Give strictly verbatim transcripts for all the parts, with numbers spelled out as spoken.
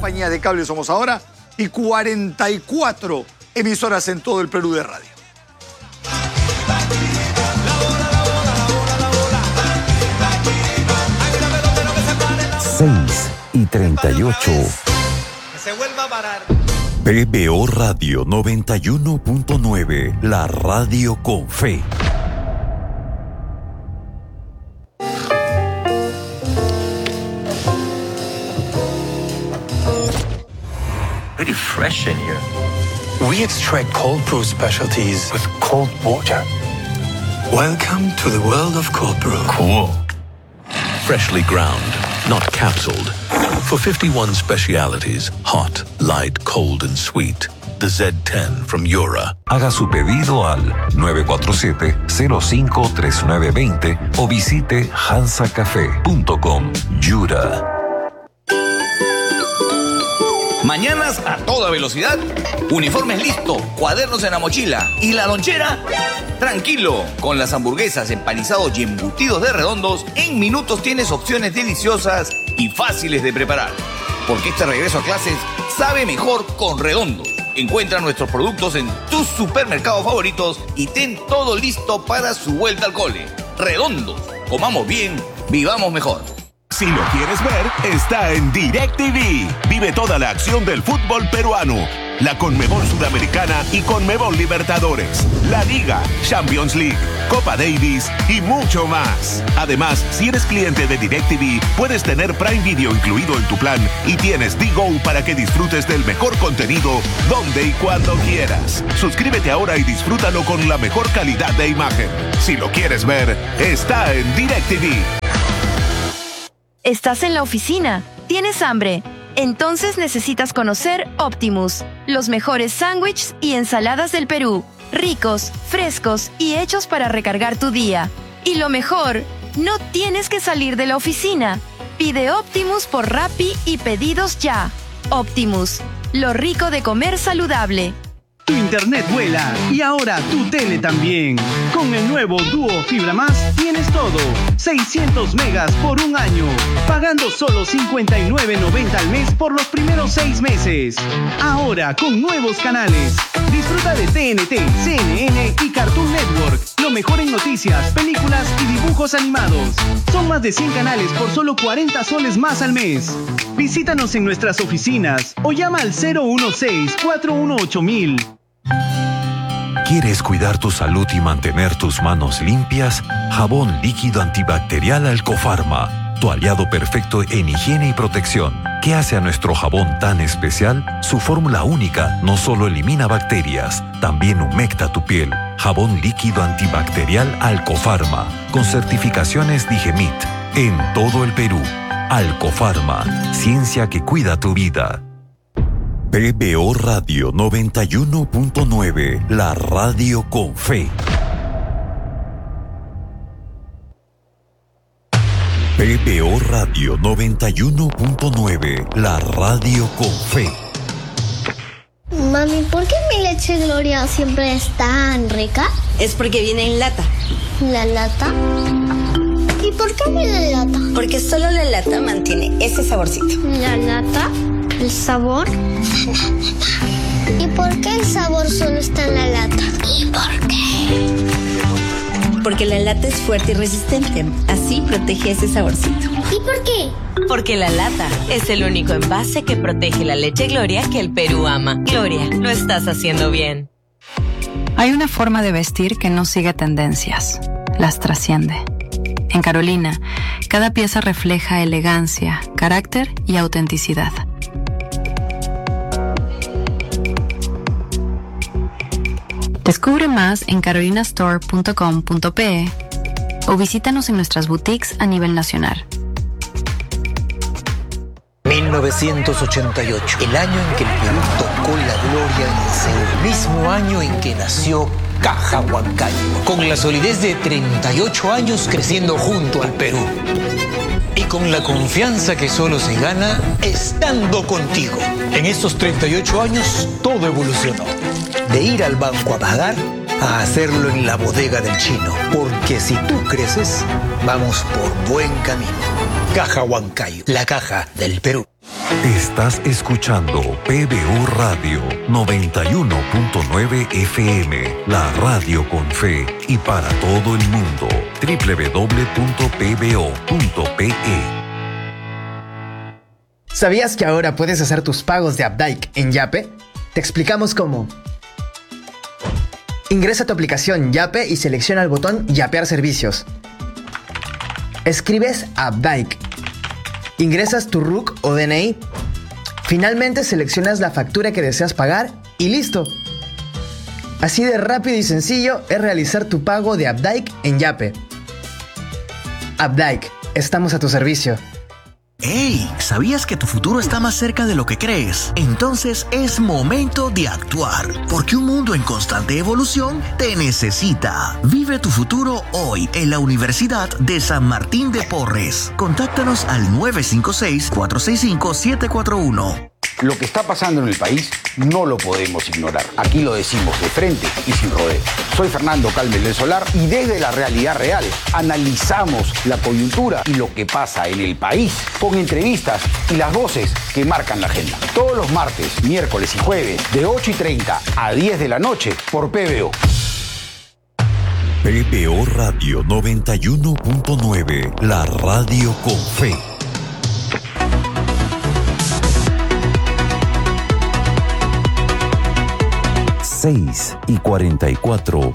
compañías de cable somos ahora y cuarenta y cuatro emisoras en todo el Perú de radio. seis y treinta y ocho. Que se vuelva a parar. P B O Radio noventa y uno punto nueve, la radio con fe. Pretty fresh in here. We extract cold brew specialties with cold water. Welcome to the world of cold brew. Cool. Freshly ground, not capsuled. For fifty-one specialities, hot, light, cold, and sweet. The Z ten from Yura. Haga su pedido al nueve cuatro siete, cero cinco tres nueve dos cero o visite hansa café punto com. Yura. Mañanas a toda velocidad, uniformes listos, cuadernos en la mochila y la lonchera. Tranquilo, con las hamburguesas, empanizados y embutidos de Redondos, en minutos tienes opciones deliciosas y fáciles de preparar. Porque este regreso a clases sabe mejor con Redondos. Encuentra nuestros productos en tus supermercados favoritos y ten todo listo para su vuelta al cole. Redondos, comamos bien, vivamos mejor. Si lo quieres ver, está en DirecTV. Vive toda la acción del fútbol peruano. La Conmebol Sudamericana y Conmebol Libertadores. La Liga, Champions League, Copa Davis y mucho más. Además, si eres cliente de DirecTV, puedes tener Prime Video incluido en tu plan y tienes D-Go para que disfrutes del mejor contenido donde y cuando quieras. Suscríbete ahora y disfrútalo con la mejor calidad de imagen. Si lo quieres ver, está en DirecTV. ¿Estás en la oficina? ¿Tienes hambre? Entonces necesitas conocer Optimus, los mejores sándwiches y ensaladas del Perú, ricos, frescos y hechos para recargar tu día. Y lo mejor, no tienes que salir de la oficina. Pide Optimus por Rappi y pedidos ya. Optimus, lo rico de comer saludable. Tu internet vuela y ahora tu tele también. Con el nuevo Duo Fibra Más tienes todo. seiscientos megas por un año. Pagando solo cincuenta y nueve noventa al mes por los primeros seis meses. Ahora con nuevos canales. Disfruta de T N T, C N N y Cartoon Network. Lo mejor en noticias, películas y dibujos animados. Son más de cien canales por solo cuarenta soles más al mes. Visítanos en nuestras oficinas o llama al cero uno seis, cuatro uno ocho mil. ¿Quieres cuidar tu salud y mantener tus manos limpias? Jabón líquido antibacterial Alcofarma, tu aliado perfecto en higiene y protección. ¿Qué hace a nuestro jabón tan especial? Su fórmula única no solo elimina bacterias, también humecta tu piel. Jabón líquido antibacterial Alcofarma, con certificaciones Digemit, en todo el Perú. Alcofarma, ciencia que cuida tu vida. P B O Radio noventa y uno punto nueve, la radio con fe. P B O Radio noventa y uno punto nueve, la radio con fe. Mami, ¿por qué mi leche Gloria siempre es tan rica? Es porque viene en lata. ¿La lata? ¿Y por qué viene en lata? Porque solo la lata mantiene ese saborcito. ¿La lata? ¿El sabor? ¿Y por qué el sabor solo está en la lata? ¿Y por qué? Porque la lata es fuerte y resistente. Así protege ese saborcito. ¿Y por qué? Porque la lata es el único envase que protege la leche Gloria que el Perú ama. Gloria, lo estás haciendo bien. Hay una forma de vestir que no sigue tendencias. Las trasciende. En Carolina, cada pieza refleja elegancia, carácter y autenticidad. Descubre más en carolina store punto com punto pe o visítanos en nuestras boutiques a nivel nacional. mil novecientos ochenta y ocho, el año en que el Perú tocó la gloria en Seúl, el mismo año en que nació Caja Huancayo, con la solidez de treinta y ocho años creciendo junto al Perú. Y con la confianza que solo se gana estando contigo. En estos treinta y ocho años todo evolucionó. De ir al banco a pagar a hacerlo en la bodega del chino. Porque si tú creces, vamos por buen camino. Caja Huancayo, la caja del Perú. Estás escuchando P B U Radio noventa y uno punto nueve F M, la radio con fe y para todo el mundo. doble u doble u doble u punto p b o punto p e. ¿Sabías que ahora puedes hacer tus pagos de Updike en Yape? Te explicamos cómo. Ingresa a tu aplicación Yape y selecciona el botón Yapear servicios. Escribes Updike. Ingresas tu R U C o D N I. Finalmente seleccionas la factura que deseas pagar y listo. Así de rápido y sencillo es realizar tu pago de Updike en Yape. Updike, estamos a tu servicio. ¡Hey! ¿Sabías que tu futuro está más cerca de lo que crees? Entonces es momento de actuar, porque un mundo en constante evolución te necesita. Vive tu futuro hoy en la Universidad de San Martín de Porres. Contáctanos al nueve cinco seis, cuatro seis cinco, siete cuatro uno. Lo que está pasando en el país no lo podemos ignorar. Aquí lo decimos de frente y sin rodeo. Soy Fernando Calmes del Solar y desde la realidad real analizamos la coyuntura y lo que pasa en el país con entrevistas y las voces que marcan la agenda. Todos los martes, miércoles y jueves de ocho y treinta a diez de la noche por P B O. P B O Radio noventa y uno punto nueve, la radio con fe. seis y cuarenta y cuatro.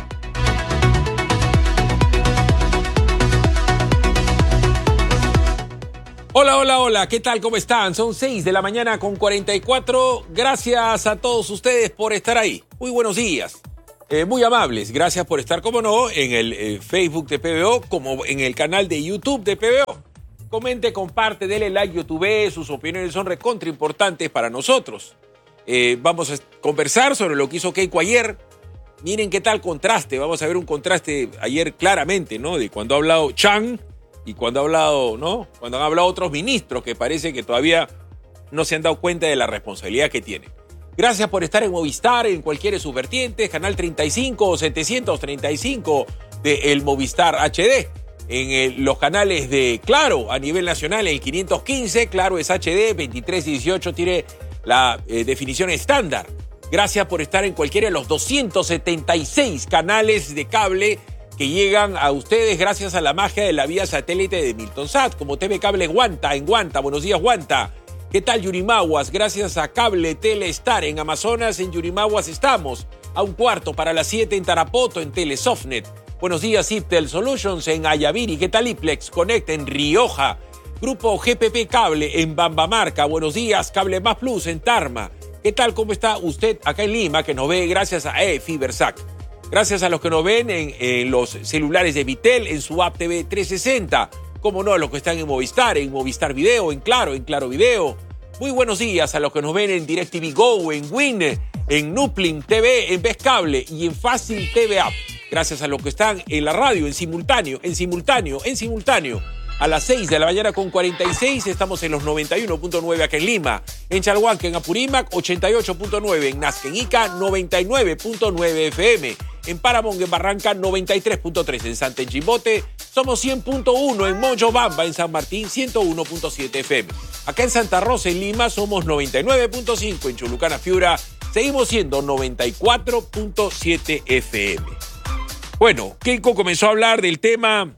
Hola, hola, hola, ¿qué tal? ¿Cómo están? Son seis de la mañana con cuarenta y cuatro. Gracias a todos ustedes por estar ahí. Muy buenos días. Eh, muy amables. Gracias por estar, como no, en el eh, Facebook de P B O, como en el canal de YouTube de P B O. Comente, comparte, dele like, YouTube. Sus opiniones son recontra importantes para nosotros. Eh, vamos a conversar sobre lo que hizo Keiko ayer. Miren qué tal contraste. Vamos a ver un contraste ayer claramente, ¿no? De cuando ha hablado Chang y cuando ha hablado, ¿no? Cuando han hablado otros ministros que parece que todavía no se han dado cuenta de la responsabilidad que tienen. Gracias por estar en Movistar, en cualquiera de sus vertientes, canal treinta y cinco o setecientos treinta y cinco de el Movistar H D. En el, los canales de Claro a nivel nacional, el quinientos quince, Claro es H D, veintitrés dieciocho tiene la eh, definición estándar. Gracias por estar en cualquiera de los doscientos setenta y seis canales de cable que llegan a ustedes gracias a la magia de la vía satélite de Miltonsat, como T V Cable Guanta, en Guanta. Buenos días, Guanta. ¿Qué tal, Yurimaguas? Gracias a Cable Telestar en Amazonas, en Yurimaguas estamos. A un cuarto para las siete en Tarapoto, en Telesofnet. Buenos días, Iptel Solutions en Ayaviri. ¿Qué tal, Iplex Connect en Rioja? Grupo G P P Cable en Bambamarca. Buenos días, Cable Más Plus en Tarma. ¿Qué tal? ¿Cómo está usted acá en Lima? Que nos ve gracias a eFibersac. Gracias a los que nos ven en, en los celulares de Vitel, en su app T V trescientos sesenta. Como no, a los que están en Movistar, en Movistar Video, en Claro, en Claro Video. Muy buenos días a los que nos ven en DirecTV Go, en Win, en Nuplin T V, en Best Cable y en Fácil T V App. Gracias a los que están en la radio, en simultáneo, en simultáneo, en simultáneo. A las seis de la mañana con cuarenta y seis estamos en los noventa y uno punto nueve acá en Lima. En Chalhuanca, en Apurímac, ochenta y ocho punto nueve. En Nazca, en Ica, noventa y nueve punto nueve F M. En Paramount, en Barranca, noventa y tres punto tres. En Santa Chimbote, somos cien punto uno. En Moyobamba, en San Martín, ciento uno punto siete F M. Acá en Santa Rosa, en Lima, somos noventa y nueve punto cinco. En Chulucana, Piura, seguimos siendo noventa y cuatro punto siete F M. Bueno, Keiko comenzó a hablar del tema...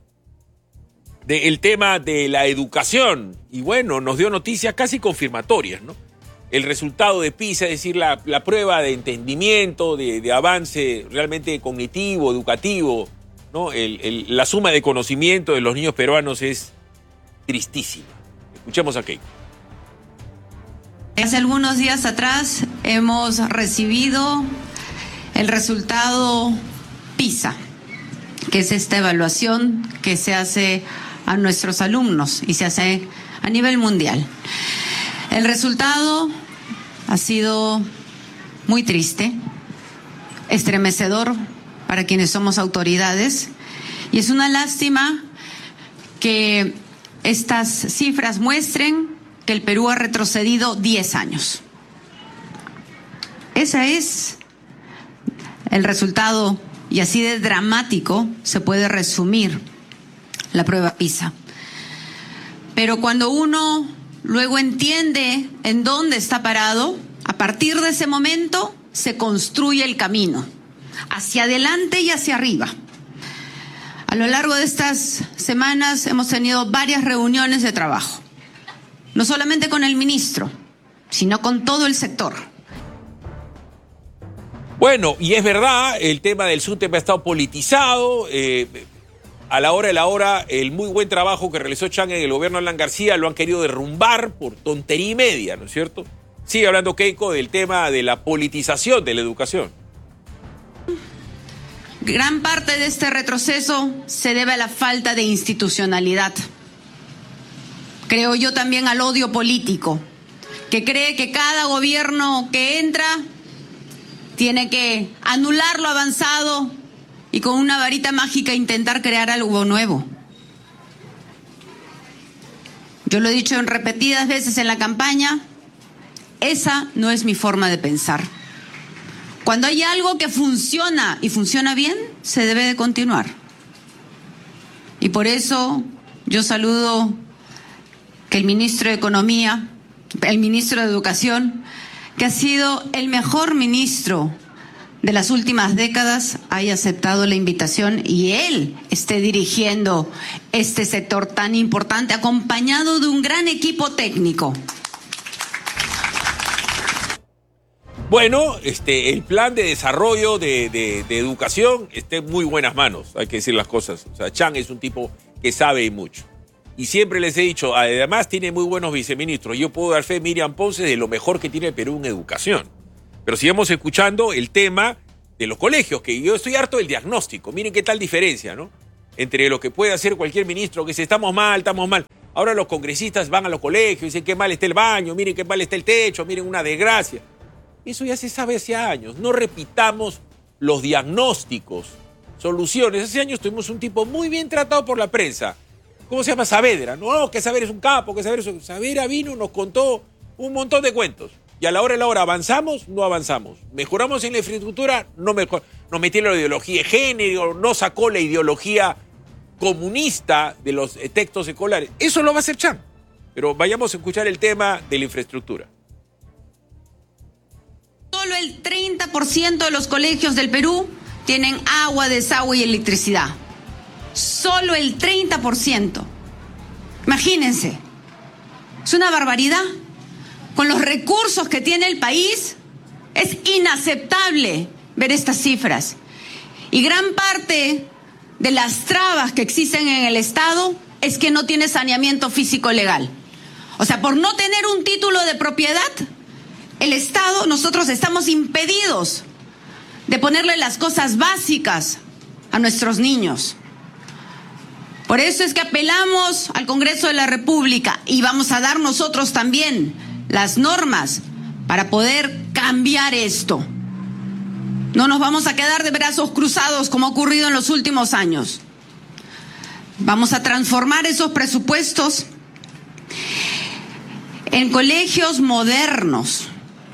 del tema de la educación y bueno, nos dio noticias casi confirmatorias, ¿no? El resultado de PISA, es decir, la, la prueba de entendimiento, de, de avance realmente cognitivo, educativo, ¿no? El, el, la suma de conocimiento de los niños peruanos es tristísima. Escuchemos a Keiko. Hace algunos días atrás hemos recibido el resultado PISA, que es esta evaluación que se hace a nuestros alumnos y se hace a nivel mundial. El resultado ha sido muy triste, estremecedor para quienes somos autoridades, y es una lástima que estas cifras muestren que el Perú ha retrocedido diez años. Ese es el resultado, y así de dramático se puede resumir la prueba PISA. Pero cuando uno luego entiende en dónde está parado, a partir de ese momento se construye el camino, hacia adelante y hacia arriba. A lo largo de estas semanas hemos tenido varias reuniones de trabajo, no solamente con el ministro, sino con todo el sector. Bueno, y es verdad, el tema del SUTEP ha estado politizado. Eh, a la hora de la hora, el muy buen trabajo que realizó Chang en el gobierno de Alan García lo han querido derrumbar por tontería y media, ¿no es cierto? Sigue hablando Keiko del tema de la politización de la educación. Gran parte de este retroceso se debe a la falta de institucionalidad. Creo yo también al odio político, que cree que cada gobierno que entra tiene que anular lo avanzado y con una varita mágica intentar crear algo nuevo. Yo lo he dicho en repetidas veces en la campaña, esa no es mi forma de pensar. Cuando hay algo que funciona y funciona bien, se debe de continuar. Y por eso yo saludo que el ministro de Economía, el ministro de Educación, que ha sido el mejor ministro de las últimas décadas, haya aceptado la invitación y él esté dirigiendo este sector tan importante, acompañado de un gran equipo técnico. Bueno, este, el plan de desarrollo de, de, de educación está en muy buenas manos, hay que decir las cosas. O sea, Chang es un tipo que sabe mucho. Y siempre les he dicho, además tiene muy buenos viceministros. Yo puedo dar fe, Miriam Ponce, de lo mejor que tiene el Perú en educación. Pero sigamos escuchando el tema de los colegios, que yo estoy harto del diagnóstico. Miren qué tal diferencia, ¿no? Entre lo que puede hacer cualquier ministro, que dice, estamos mal, estamos mal. Ahora los congresistas van a los colegios y dicen qué mal está el baño, miren qué mal está el techo, miren una desgracia. Eso ya se sabe hace años. No repitamos los diagnósticos, soluciones. Hace años tuvimos un tipo muy bien tratado por la prensa. ¿Cómo se llama? Saavedra. No, no, que Saavedra es un capo, que Saavedra es un... Saavedra vino, nos contó un montón de cuentos. Y a la hora de la hora, ¿avanzamos? No avanzamos. ¿Mejoramos en la infraestructura? No mejoramos. Nos metieron la ideología de género, no sacó la ideología comunista de los textos escolares. Eso lo va a hacer Chang. Pero vayamos a escuchar el tema de la infraestructura. Solo el treinta por ciento de los colegios del Perú tienen agua, desagüe y electricidad. Solo el treinta por ciento. Imagínense. Es una barbaridad. Con los recursos que tiene el país, es inaceptable ver estas cifras. Y gran parte de las trabas que existen en el Estado es que no tiene saneamiento físico legal. O sea, por no tener un título de propiedad, el Estado, nosotros estamos impedidos de ponerle las cosas básicas a nuestros niños. Por eso es que apelamos al Congreso de la República y vamos a dar nosotros también las normas para poder cambiar esto. No nos vamos a quedar de brazos cruzados como ha ocurrido en los últimos años. Vamos a transformar esos presupuestos en colegios modernos.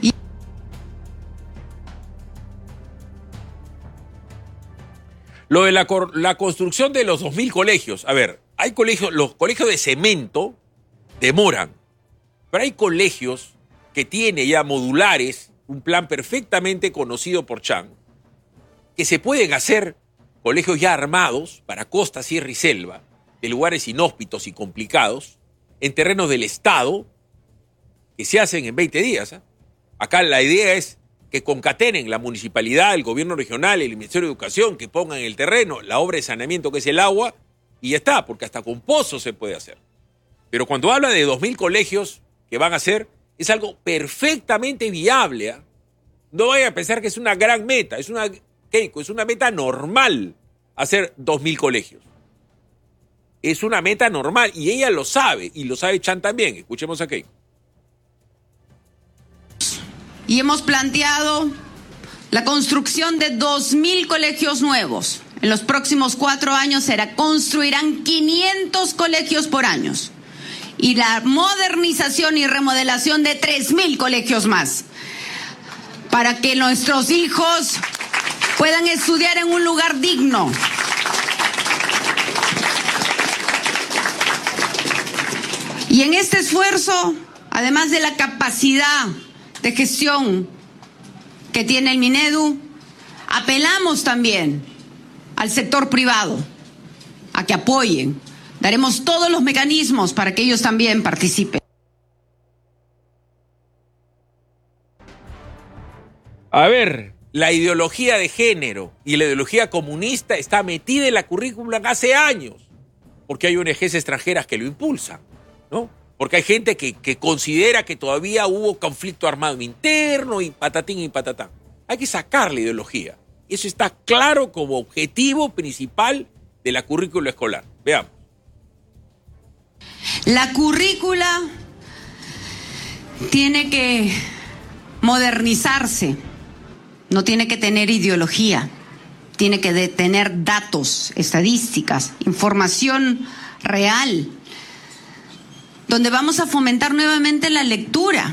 Lo de la, la construcción de los dos mil colegios. A ver, hay colegios, los colegios de cemento demoran, pero hay colegios que tienen ya modulares, un plan perfectamente conocido por Chang, que se pueden hacer colegios ya armados para costa, sierra y selva, de lugares inhóspitos y complicados, en terrenos del Estado, que se hacen en veinte días. ¿eh? Acá la idea es que concatenen la municipalidad, el gobierno regional, el Ministerio de Educación, que pongan en el terreno la obra de saneamiento que es el agua, y ya está, porque hasta con pozos se puede hacer. Pero cuando habla de dos mil colegios que van a hacer, es algo perfectamente viable. ¿eh? No vaya a pensar que es una gran meta, es una, Keiko, es una meta normal hacer dos mil colegios. Es una meta normal, y ella lo sabe, y lo sabe Chang también. Escuchemos a Keiko. Y hemos planteado la construcción de dos mil colegios nuevos. En los próximos cuatro años será, construirán quinientos colegios por año. Y la modernización y remodelación de tres mil colegios más. Para que nuestros hijos puedan estudiar en un lugar digno. Y en este esfuerzo, además de la capacidad de gestión que tiene el Minedu, apelamos también al sector privado a que apoyen. Daremos todos los mecanismos para que ellos también participen. A ver, la ideología de género y la ideología comunista está metida en la currícula hace años, porque hay O N Ges extranjeras que lo impulsan, ¿no? Porque hay gente que, que considera que todavía hubo conflicto armado interno y patatín y patatán. Hay que sacar la ideología. Eso está claro como objetivo principal de la currícula escolar. Veamos. La currícula tiene que modernizarse, no tiene que tener ideología, tiene que de tener datos, estadísticas, información real, donde vamos a fomentar nuevamente la lectura.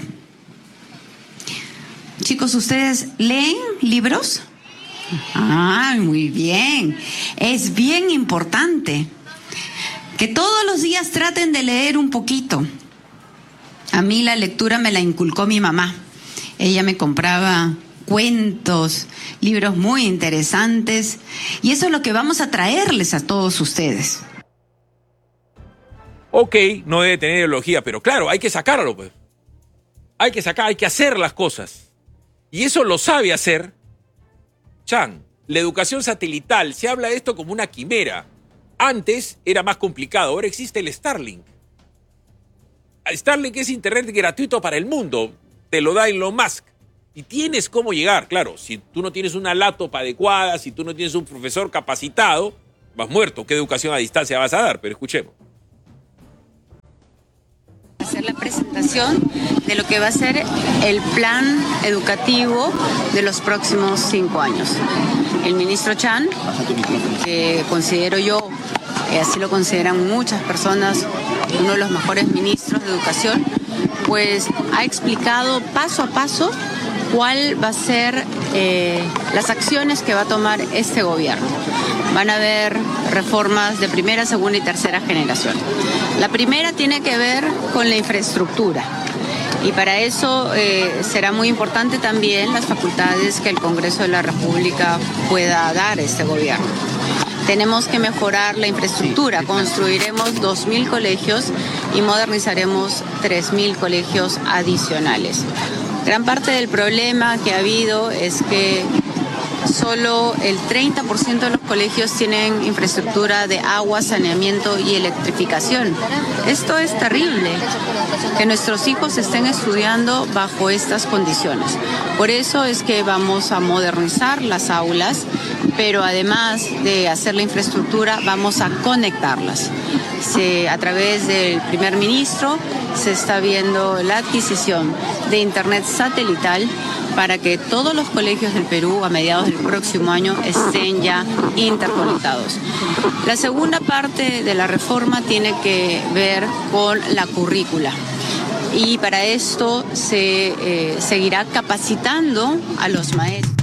Chicos, ¿ustedes leen libros? Ah, muy bien. Es bien importante que todos los días traten de leer un poquito. A mí la lectura me la inculcó mi mamá. Ella me compraba cuentos, libros muy interesantes, y eso es lo que vamos a traerles a todos ustedes. Ok, no debe tener ideología, pero claro, hay que sacarlo, pues. Hay que sacar, hay que hacer las cosas. Y eso lo sabe hacer Chan. La educación satelital, se habla de esto como una quimera. Antes era más complicado, ahora existe el Starlink. Starlink es internet gratuito para el mundo, te lo da Elon Musk. Y tienes cómo llegar, claro, si tú no tienes una laptop adecuada, si tú no tienes un profesor capacitado, vas muerto. ¿Qué educación a distancia vas a dar? Pero escuchemos. Hacer la presentación de lo que va a ser el plan educativo de los próximos cinco años. El ministro Chan, que considero yo, y así lo consideran muchas personas, uno de los mejores ministros de educación, pues ha explicado paso a paso cuál va a ser eh, las acciones que va a tomar este gobierno. Van a haber reformas de primera, segunda y tercera generación. La primera tiene que ver con la infraestructura. Y para eso eh, será muy importante también las facultades que el Congreso de la República pueda dar a este gobierno. Tenemos que mejorar la infraestructura. Construiremos dos mil colegios y modernizaremos tres mil colegios adicionales. Gran parte del problema que ha habido es que solo el treinta por ciento de los colegios tienen infraestructura de agua, saneamiento y electrificación. Esto es terrible, que nuestros hijos estén estudiando bajo estas condiciones. Por eso es que vamos a modernizar las aulas, pero además de hacer la infraestructura, vamos a conectarlas. Se, a través del primer ministro se está viendo la adquisición de internet satelital para que todos los colegios del Perú a mediados del próximo año estén ya interconectados. La segunda parte de la reforma tiene que ver con la currícula. Y para esto se eh, seguirá capacitando a los maestros.